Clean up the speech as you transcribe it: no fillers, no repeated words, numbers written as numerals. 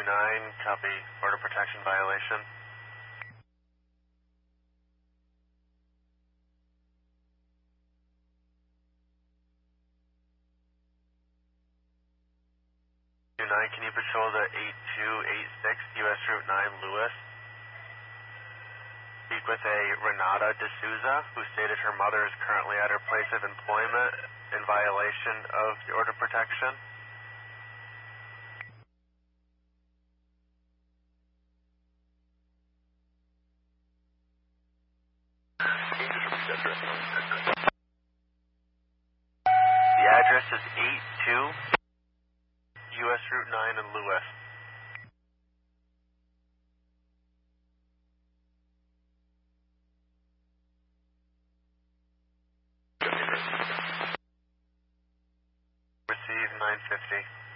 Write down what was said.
copy. Order protection violation. Can you patrol the 8286 US Route 9 Lewis? Speak with a Renata D'Souza, who stated her mother is currently at her place of employment in violation of the order protection. The address is 82 US Route 9 in Lewis. Receive 950.